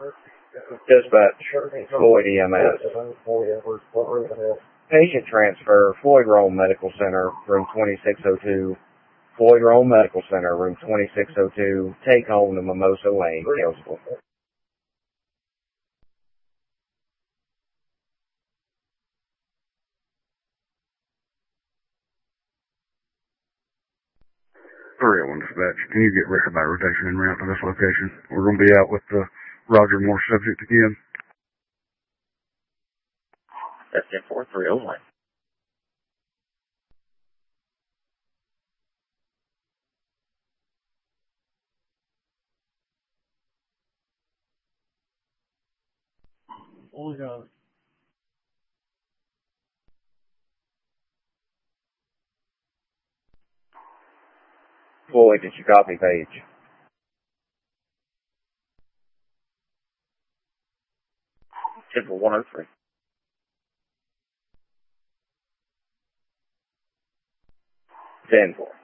Dispatch, Floyd EMS. Patient transfer, Floyd Rome Medical Center, room 2602. Floyd Rome Medical Center, room 2602. Take home to Mimosa Lane, Hillsville. Dispatch, can you get record by rotation and route to this location? We're going to be out with the Roger Moore subject again. That's 10301. Oh my God. Floyd, did you copy page? Temple 103. 10-4.